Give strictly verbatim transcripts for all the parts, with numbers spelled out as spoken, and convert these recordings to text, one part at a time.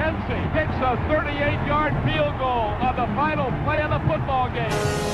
Dempsey kicks a thirty-eight-yard field goal on the final play of the football game.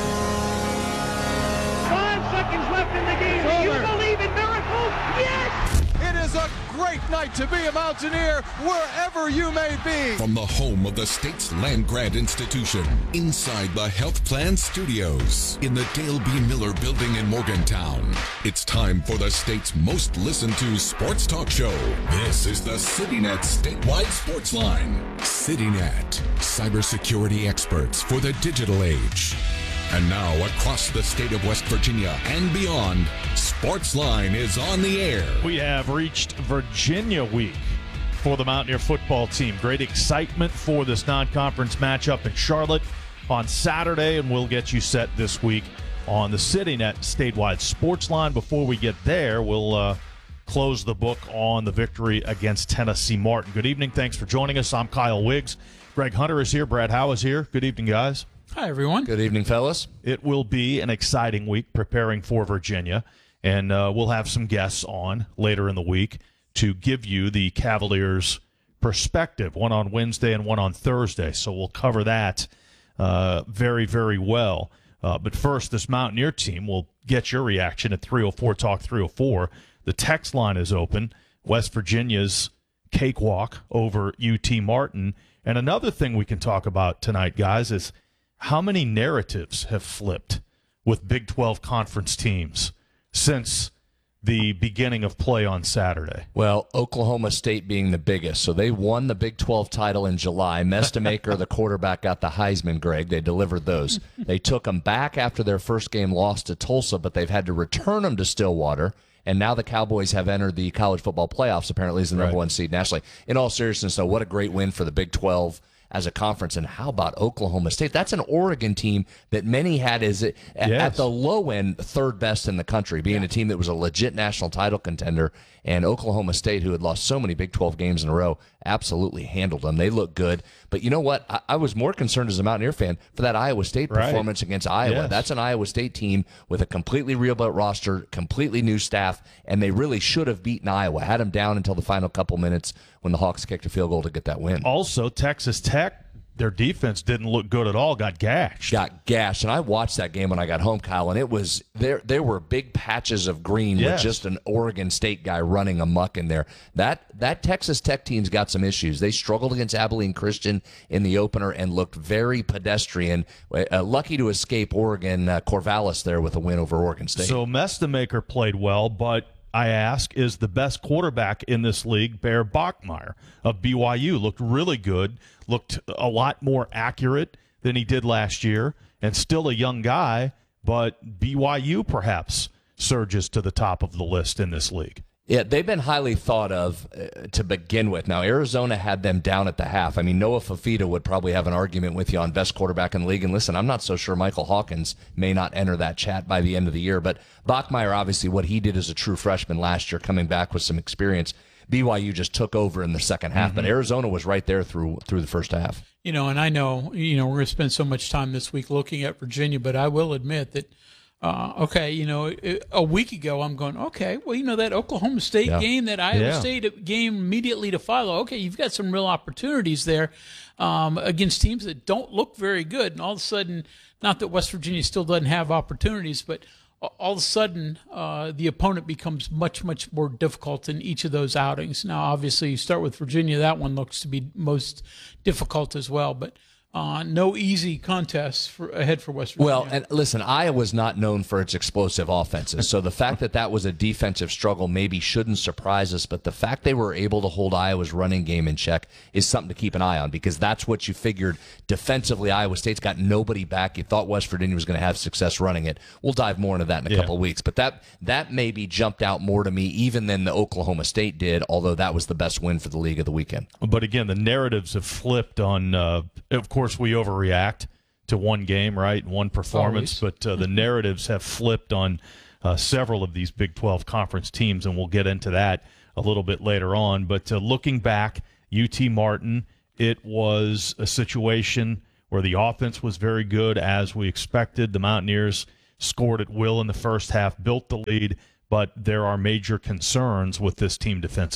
Five seconds left in the game. Do you believe in miracles? Yes! It is a great night to be a Mountaineer wherever you may be. From the home of the state's land grant institution, inside the Health Plan Studios, in the Dale B. Miller Building in Morgantown, it's time for the state's most listened to sports talk show. This is the CityNet Statewide Sports Line. CityNet, cybersecurity experts for the digital age. And now, across the state of West Virginia and beyond, Sportsline is on the air. We have reached Virginia week for the Mountaineer football team. Great excitement for this non-conference matchup in Charlotte on Saturday, and we'll get you set this week on the CityNet Statewide Sportsline. Before we get there, we'll uh, close the book on the victory against Tennessee Martin. Good evening. Thanks for joining us. I'm Kyle Wiggs. Greg Hunter is here. Brad Howe is here. Good evening, guys. Hi, everyone. Good evening, fellas. It will be an exciting week preparing for Virginia, and uh, we'll have some guests on later in the week to give you the Cavaliers' perspective, one on Wednesday and one on Thursday. So we'll cover that uh, very, very well. Uh, but first, this Mountaineer team will get your reaction at three oh four Talk three oh four. The text line is open. West Virginia's cakewalk over U T Martin. And another thing we can talk about tonight, guys, is how many narratives have flipped with Big twelve conference teams since the beginning of play on Saturday? Well, Oklahoma State being the biggest. So they won the Big twelve title in July. Mestamaker, the quarterback, got the Heisman, Greg. They delivered those. They took them back after their first game loss to Tulsa, but they've had to return them to Stillwater. And now the Cowboys have entered the college football playoffs, apparently, as the number Right. one seed nationally. In all seriousness, though, what a great win for the Big twelve as a conference. And how about Oklahoma State? That's an Oregon team that many had as at, Yes. at the low end third best in the country, being a team that was a legit national title contender. And Oklahoma State, who had lost so many Big twelve games in a row, absolutely handled them. They look good. But you know what? I, I was more concerned as a Mountaineer fan for that Iowa State Right. performance against Iowa. Yes. That's an Iowa State team with a completely rebuilt roster, completely new staff, and they really should have beaten Iowa. Had them down until the final couple minutes when the Hawks kicked a field goal to get that win. Also, Texas Tech, their defense didn't look good at all, got gashed. Got gashed, and I watched that game when I got home, Kyle, and it was there. There were big patches of green Yes. with just an Oregon State guy running amok in there. That that Texas Tech team's got some issues. They struggled against Abilene Christian in the opener and looked very pedestrian. Uh, lucky to escape Oregon uh, Corvallis there with a win over Oregon State. So Mestamaker played well, but I ask, is the best quarterback in this league Bear Bachmeier of B Y U? Looked really good, looked a lot more accurate than he did last year, and still a young guy, but B Y U perhaps surges to the top of the list in this league. Yeah, they've been highly thought of uh, to begin with. Now, Arizona had them down at the half. I mean, Noah Fafita would probably have an argument with you on best quarterback in the league. And listen, I'm not so sure Michael Hawkins may not enter that chat by the end of the year. But Bachmeier, obviously, what he did as a true freshman last year, coming back with some experience, B Y U just took over in the second half. Mm-hmm. But Arizona was right there through through the first half. You know, and I know, you know, we're going to spend so much time this week looking at Virginia, but I will admit that, uh, okay, you know, a week ago I'm going, okay, well, you know, that Oklahoma State Yeah. game, that Iowa Yeah. State game immediately to follow, okay, you've got some real opportunities there um, against teams that don't look very good. And all of a sudden, not that West Virginia still doesn't have opportunities, but all of a sudden, uh, the opponent becomes much, much more difficult in each of those outings. Now, obviously, you start with Virginia. That one looks to be most difficult as well. But Uh, no easy contests for, ahead for West Virginia. Well, and listen, Iowa's not known for its explosive offenses, so the fact that that was a defensive struggle maybe shouldn't surprise us, but the fact they were able to hold Iowa's running game in check is something to keep an eye on, because that's what you figured defensively. Iowa State's got nobody back. You thought West Virginia was going to have success running it. We'll dive more into that in a Yeah. couple of weeks, but that, that maybe jumped out more to me even than the Oklahoma State did, although that was the best win for the league of the weekend. But again, the narratives have flipped on, uh, of course, we overreact to one game, right, one performance, Always. but uh, the narratives have flipped on uh, several of these Big twelve conference teams, and we'll get into that a little bit later on. But uh, looking back, U T Martin, it was a situation where the offense was very good, as we expected. The Mountaineers scored at will in the first half, built the lead, but there are major concerns with this team defensively.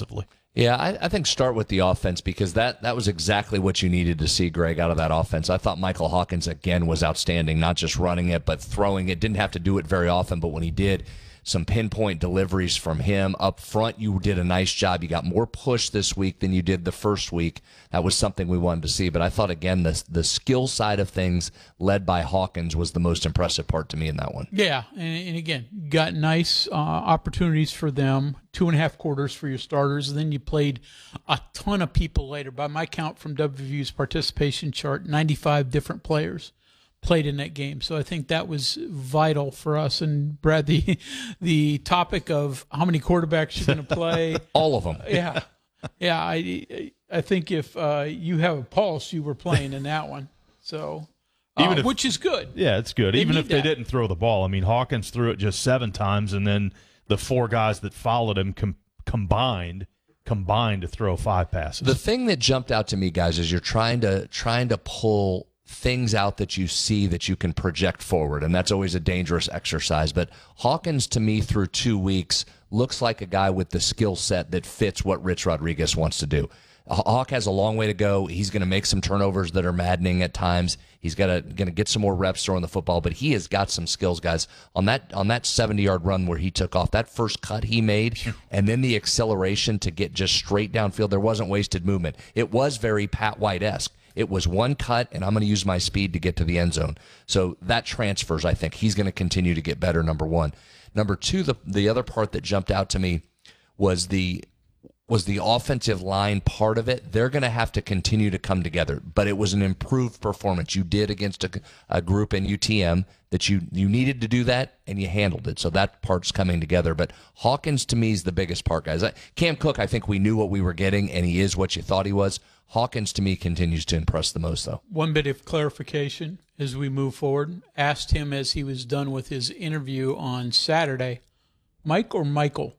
Yeah, I, I think start with the offense because that, that was exactly what you needed to see, Greg, out of that offense. I thought Michael Hawkins, again, was outstanding, not just running it, but throwing it. Didn't have to do it very often, but when he did, some pinpoint deliveries from him. Up front, you did a nice job. You got more push this week than you did the first week. That was something we wanted to see. But I thought, again, the, the skill side of things led by Hawkins was the most impressive part to me in that one. Yeah, and, and again, got nice uh, opportunities for them, two and a half quarters for your starters, and then you played a ton of people later. By my count from W V U's participation chart, ninety-five different players played in that game. So I think that was vital for us. And Brad, the the topic of how many quarterbacks you're going to play. All of them. Yeah. Yeah. I I think if uh, you have a pulse, you were playing in that one. So, uh, Even if, which is good. Yeah, it's good. They Even if need they that. didn't throw the ball. I mean, Hawkins threw it just seven times, and then the four guys that followed him com- combined combined to throw five passes. The thing that jumped out to me, guys, is you're trying to trying to pull things out that you see that you can project forward, and that's always a dangerous exercise. But Hawkins, to me, through two weeks, looks like a guy with the skill set that fits what Rich Rodriguez wants to do. Hawk has a long way to go. He's going to make some turnovers that are maddening at times. He's got to going to get some more reps throwing the football, but he has got some skills, guys. On that on that seventy-yard run where he took off, that first cut he made, and then the acceleration to get just straight downfield, there wasn't wasted movement. It was very Pat White-esque. It was one cut, and I'm going to use my speed to get to the end zone. So that transfers, I think. He's going to continue to get better, number one. Number two, the the other part that jumped out to me was the was the offensive line part of it. They're going to have to continue to come together, but it was an improved performance. You did against a, a group in U T M that you, you needed to do that, and you handled it. So that part's coming together. But Hawkins, to me, is the biggest part, guys. Cam Cook, I think we knew what we were getting, and he is what you thought he was. Hawkins, to me, continues to impress the most, though. One bit of clarification as we move forward. Asked him as he was done with his interview on Saturday, Mike or Michael?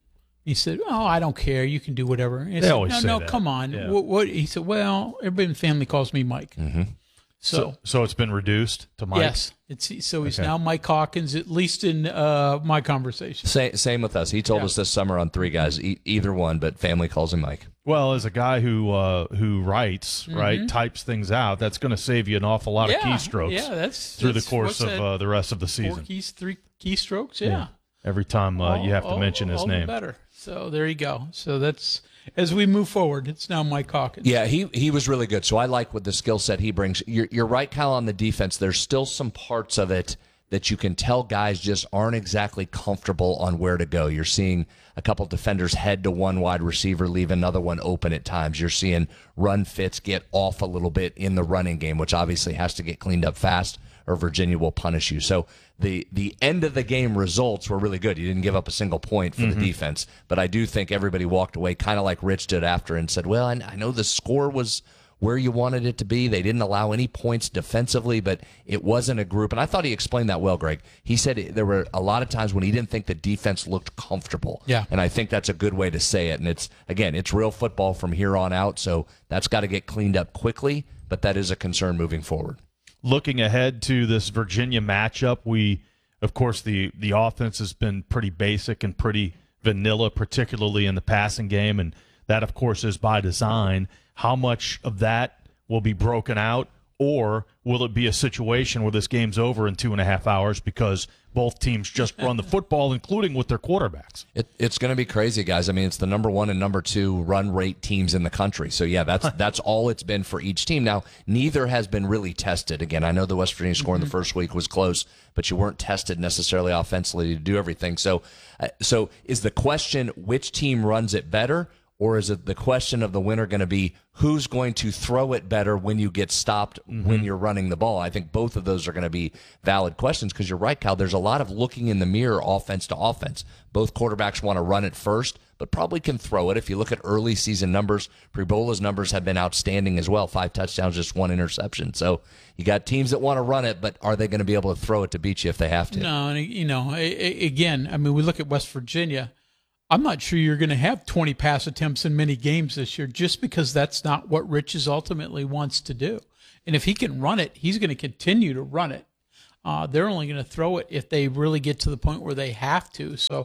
He said, "Oh, I don't care. You can do whatever." And I They said, always no, say no, that. come on. Yeah. What, what? He said, "Well, everybody in the family calls me Mike." Mm-hmm. So, So, so it's been reduced to Mike? yes, it's so he's Okay. now Mike Hawkins, at least in uh, my conversation. Same, same with us. He told Yeah. us this summer on three guys, e- either one, but family calls him Mike. Well, as a guy who uh, who writes, right, types things out, that's going to save you an awful lot Mm-hmm. yeah, of keystrokes yeah, that's through that's, the course what's of that, uh, the rest of the four season. keys, three keystrokes. Yeah. Every time uh, you have to All- mention his all the name. better. So there you go. So that's as we move forward. It's now Mike Hawkins. Yeah, he he was really good. So I like what the skill set he brings. You're, you're right, Kyle, on the defense. There's still some parts of it that you can tell guys just aren't exactly comfortable on where to go. You're seeing a couple defenders head to one wide receiver, leave another one open at times. You're seeing run fits get off a little bit in the running game, which obviously has to get cleaned up fast or Virginia will punish you. So the the end of the game results were really good. You didn't give up a single point for Mm-hmm. the defense, but I do think everybody walked away kind of like Rich did after and said, well, I, I know the score was where you wanted it to be. They didn't allow any points defensively, but it wasn't a group. And I thought he explained that well, Greg. He said it, there were a lot of times when he didn't think the defense looked comfortable. Yeah. And I think that's a good way to say it. And it's, again, it's real football from here on out, so that's got to get cleaned up quickly, but that is a concern moving forward. Looking ahead to this Virginia matchup, we, of course, the, the offense has been pretty basic and pretty vanilla, particularly in the passing game, and that, of course, is by design. How much of that will be broken out, or will it be a situation where this game's over in two and a half hours because both teams just run the football, including with their quarterbacks? It, it's going to be crazy, guys. I mean, it's the number one and number two run rate teams in the country. So, yeah, that's that's all it's been for each team. Now, neither has been really tested. Again, I know the West Virginia score in the first week was close, but you weren't tested necessarily offensively to do everything. So, uh, so is the question which team runs it better? Or is it the question of the winner going to be who's going to throw it better when you get stopped mm-hmm. when you're running the ball? I think both of those are going to be valid questions because you're right, Cal. There's a lot of looking in the mirror offense to offense. Both quarterbacks want to run it first, but probably can throw it. If you look at early season numbers, Prebola's numbers have been outstanding as well. Five touchdowns, just one interception. So you got teams that want to run it, but are they going to be able to throw it to beat you if they have to? No, and you know, again, I mean, we look at West Virginia. I'm not sure you're going to have twenty pass attempts in many games this year just because that's not what Rich ultimately wants to do. And if he can run it, he's going to continue to run it. Uh, they're only going to throw it if they really get to the point where they have to. So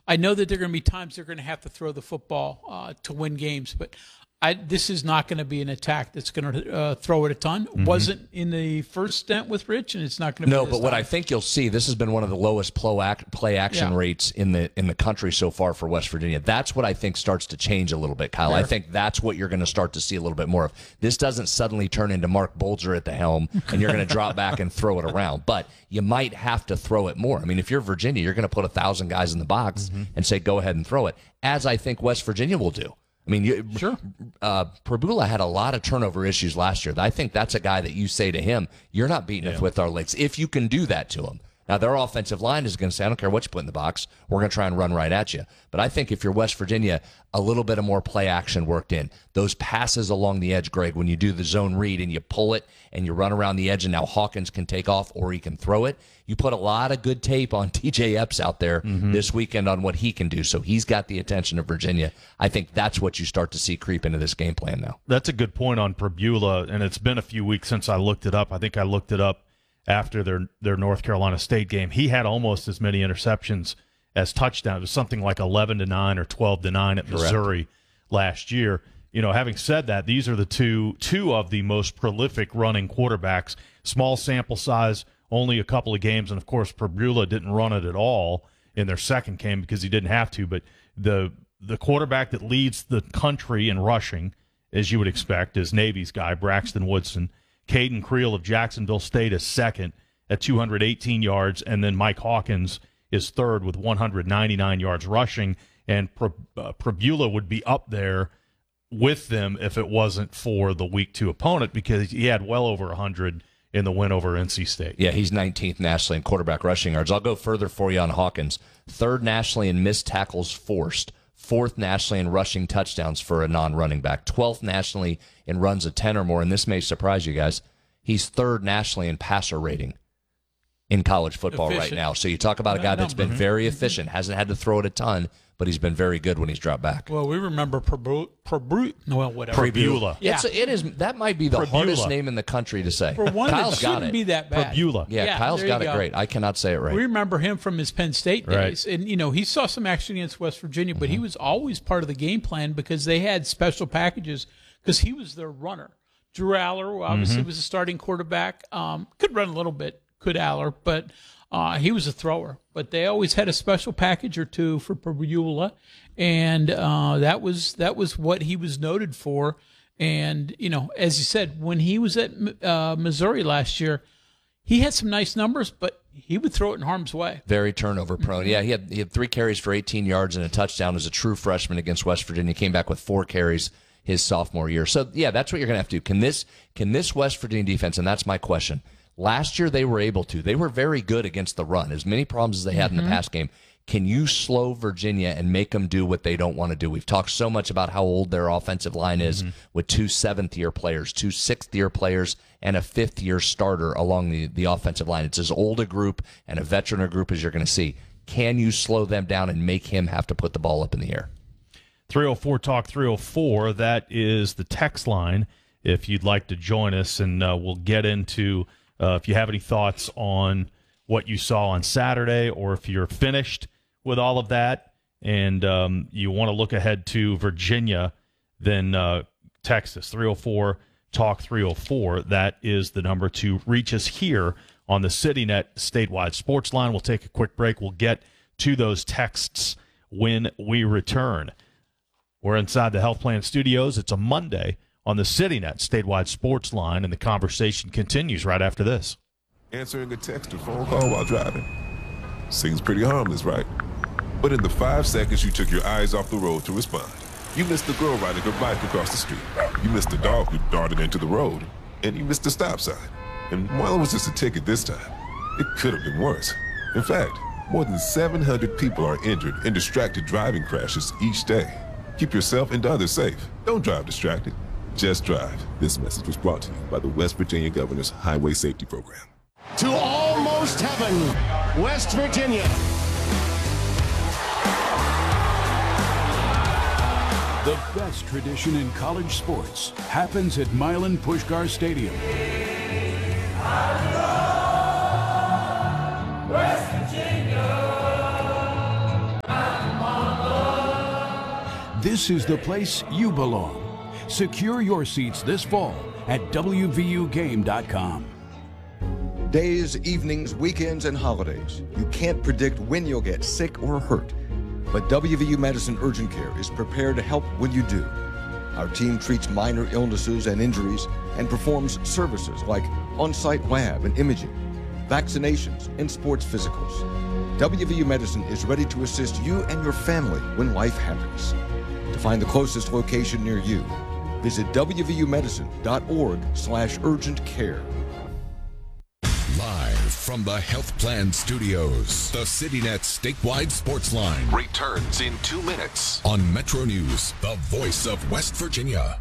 I know that there are going to be times they're going to have to throw the football uh, to win games, but I, this is not going to be an attack that's going to uh, throw it a ton. Mm-hmm. Wasn't in the first stint with Rich, and it's not going to. No, be but this what time. I think you'll see, this has been one of the lowest play, act, play action Yeah. rates in the in the country so far for West Virginia. That's what I think starts to change a little bit, Kyle. Fair. I think that's what you're going to start to see a little bit more of. This doesn't suddenly turn into Mark Bolger at the helm, and you're going to drop back and throw it around. But you might have to throw it more. I mean, if you're Virginia, you're going to put a thousand guys in the box mm-hmm. and say, go ahead and throw it, as I think West Virginia will do. I mean, you, sure. Uh, Prabula had a lot of turnover issues last year. I think that's a guy that you say to him, you're not beating yeah. us with our legs, if you can do that to him. Now, their offensive line is going to say, I don't care what you put in the box. We're going to try and run right at you. But I think if you're West Virginia, a little bit of more play action worked in. Those passes along the edge, Greg, when you do the zone read and you pull it and you run around the edge and now Hawkins can take off or he can throw it. You put a lot of good tape on T J Epps out there mm-hmm. this weekend on what he can do. So he's got the attention of Virginia. I think that's what you start to see creep into this game plan now. That's a good point on Prabula, and it's been a few weeks since I looked it up. I think I looked it up after their their North Carolina State game. He had almost as many interceptions as touchdowns. It was something like eleven to nine or twelve to nine at Correct. Missouri last year. You know, having said that, these are the two two of the most prolific running quarterbacks. Small sample size, only a couple of games, and of course Prabula didn't run it at all in their second game because he didn't have to. But the the quarterback that leads the country in rushing, as you would expect, is Navy's guy, Braxton Woodson. Caden Creel of Jacksonville State is second at two hundred eighteen yards, and then Mike Hawkins is third with one hundred ninety-nine yards rushing, and Prabula would be up there with them if it wasn't for the week two opponent because he had well over one hundred in the win over N C State. Yeah, he's nineteenth nationally in quarterback rushing yards. I'll go further for you on Hawkins. Third nationally in missed tackles forced. Fourth nationally in rushing touchdowns for a non-running back. Twelfth nationally in runs of ten or more, and this may surprise you guys. He's third nationally in passer rating in college football efficient. right now. So you talk about a guy that's been very efficient, hasn't had to throw it a ton, but he's been very good when he's dropped back. Well, we remember Prabula. Prabula well, whatever. Prabula. Yeah. It's, it is, that might be the Prabula. hardest name in the country to say. For one, Kyle's it got shouldn't it. be that bad. Prabula. Yeah, Yeah, Kyle's there got you it go. great. I cannot say it right. We remember him from his Penn State days. Right. And, you know, he saw some action against West Virginia, but Mm-hmm. he was always part of the game plan because they had special packages because he was their runner. Drew Aller obviously Mm-hmm. was a starting quarterback. Um, could run a little bit, could Aller, but uh, he was a thrower. But they always had a special package or two for Prabula, and uh, that was that was what he was noted for. And, you know, as you said, when he was at uh, Missouri last year, he had some nice numbers, but he would throw it in harm's way. Very turnover prone. Yeah, he had he had three carries for eighteen yards and a touchdown as a true freshman against West Virginia. Came back with four carries his sophomore year. So yeah, that's what you're going to have to do. Can this can this West Virginia defense? And that's my question. Last year they were able to. They were very good against the run. As many problems as they had mm-hmm. in the pass game. Can you slow Virginia and make them do what they don't want to do? We've talked so much about how old their offensive line is mm-hmm. with two seventh-year players, two sixth-year players, and a fifth-year starter along the, the offensive line. It's as old a group and a veteran group as you're going to see. Can you slow them down and make him have to put the ball up in the air? three oh four Talk three oh four, that is the text line if you'd like to join us, and uh, we'll get into uh, if you have any thoughts on what you saw on Saturday, or if you're finished with all of that and um, you want to look ahead to Virginia, then uh, text us, three oh four Talk three oh four. That is the number to reach us here on the CityNet statewide sports line. We'll take a quick break. We'll get to those texts when we return. We're inside the Health Plan Studios. It's a Monday on the CityNet statewide sports line, and the conversation continues right after this. Answering a text or phone call while driving seems pretty harmless, right? But in the five seconds you took your eyes off the road to respond, you missed the girl riding her bike across the street. You missed the dog who darted into the road, and you missed the stop sign. And while it was just a ticket this time, it could have been worse. In fact, more than seven hundred people are injured in distracted driving crashes each day. Keep yourself and others safe. Don't drive distracted. Just drive. This message was brought to you by the West Virginia Governor's Highway Safety Program. To almost heaven, West Virginia. The best tradition in college sports happens at Milan Puskar Stadium. West Virginia. This is the place you belong. Secure your seats this fall at W V U game dot com. Days, evenings, weekends, and holidays. You can't predict when you'll get sick or hurt. But W V U Medicine Urgent Care is prepared to help when you do. Our team treats minor illnesses and injuries and performs services like on-site lab and imaging, vaccinations, and sports physicals. W V U Medicine is ready to assist you and your family when life happens. To find the closest location near you, visit w v u medicine dot org slash urgent care. Live from the Health Plan Studios, the CityNet statewide sports line returns in two minutes on Metro News, the voice of West Virginia.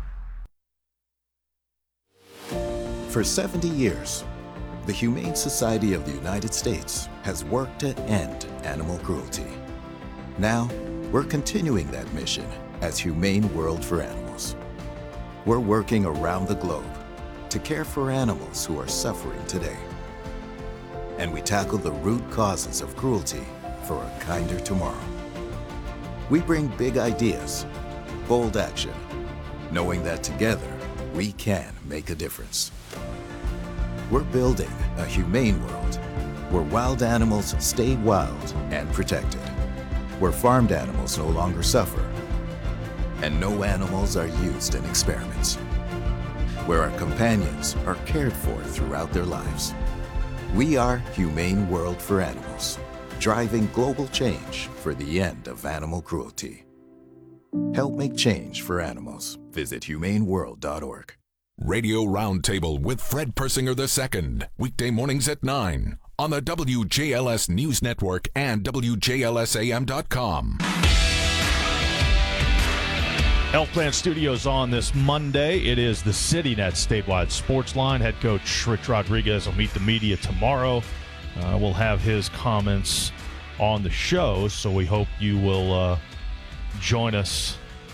For seventy years, the Humane Society of the United States has worked to end animal cruelty. Now, we're continuing that mission as Humane World for Animals. We're working around the globe to care for animals who are suffering today. And we tackle the root causes of cruelty for a kinder tomorrow. We bring big ideas, bold action, knowing that together we can make a difference. We're building a humane world where wild animals stay wild and protected, where farmed animals no longer suffer, and no animals are used in experiments, where our companions are cared for throughout their lives. We are Humane World for Animals, driving global change for the end of animal cruelty. Help make change for animals. Visit humane world dot org. Radio Roundtable with Fred Persinger the Second, weekday mornings at nine on the W J L S News Network and W J L S A M dot com. Health Plan Studios on this Monday. It is the CityNet statewide sports line. Head coach Rich Rodriguez will meet the media tomorrow. Uh, we'll have his comments on the show, so we hope you will uh, join us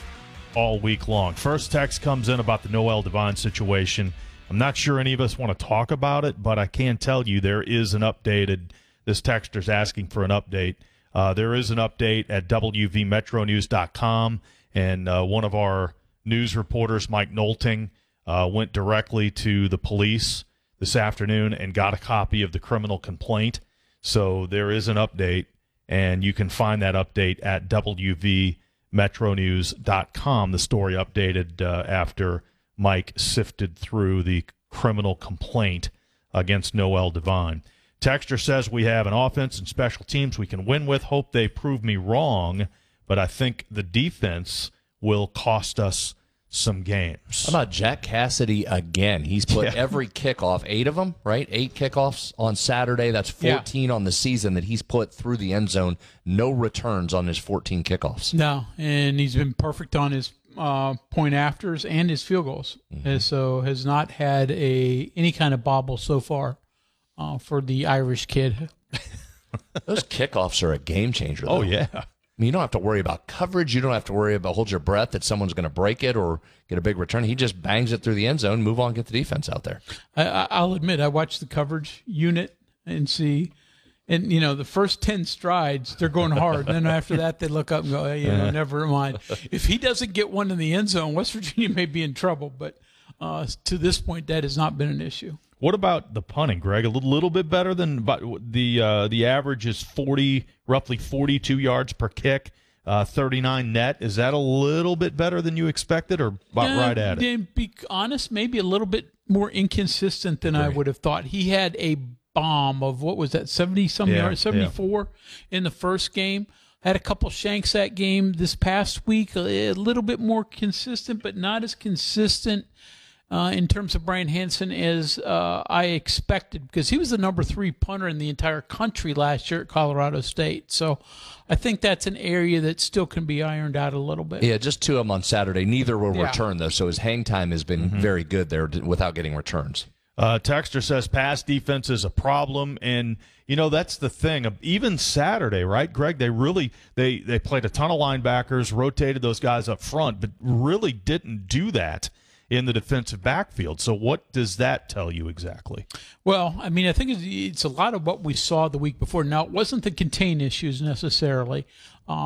all week long. First text comes in about the Noel Devine situation. I'm not sure any of us want to talk about it, but I can tell you there is an updated, this texter's asking for an update. Uh, there is an update at w v metro news dot com. And uh, one of our news reporters, Mike Nolting, uh, went directly to the police this afternoon and got a copy of the criminal complaint. So there is an update, and you can find that update at w v metro news dot com. The story updated uh, after Mike sifted through the criminal complaint against Noel Devine. Texter says we have an offense and special teams we can win with. Hope they prove me wrong, but I think the defense will cost us some games. How about Jack Cassidy again? He's put Yeah. every kickoff, eight of them, right? Eight kickoffs on Saturday. That's fourteen yeah. on the season that he's put through the end zone. No returns on his fourteen kickoffs. No, and he's been perfect on his uh, point afters and his field goals. Mm-hmm. And so has not had a any kind of bobble so far uh, for the Irish kid. Those kickoffs are a game changer, though. Oh, yeah. I mean, you don't have to worry about coverage. You don't have to worry about hold your breath that someone's going to break it or get a big return. He just bangs it through the end zone, move on, get the defense out there. I, I'll admit, I watched the coverage unit and see, and, you know, the first ten strides, they're going hard. And then after that, they look up and go, hey, you know, never mind. If he doesn't get one in the end zone, West Virginia may be in trouble. But uh, to this point, that has not been an issue. What about the punting, Greg? A little, little bit better than but the uh, the average is forty, roughly forty-two yards per kick, uh, thirty-nine net. Is that a little bit better than you expected, or about yeah, right at it? To be honest, maybe a little bit more inconsistent than right. I would have thought. He had a bomb of what was that, seventy some yeah, yards, seventy-four yeah. in the first game. Had a couple shanks that game this past week. A little bit more consistent, but not as consistent. Uh, in terms of Brian Hansen, as uh, I expected, because he was the number three punter in the entire country last year at Colorado State. So I think that's an area that still can be ironed out a little bit. Yeah, just two of them on Saturday. Neither will yeah. return, though, so his hang time has been mm-hmm. very good there without getting returns. Uh, Texter says pass defense is a problem, and, you know, that's the thing. Even Saturday, right, Greg, they really they, they played a ton of linebackers, rotated those guys up front, but really didn't do that in the defensive backfield. So what does that tell you exactly? Well, I mean, I think it's, it's a lot of what we saw the week before. Now, it wasn't the contain issues necessarily. Um,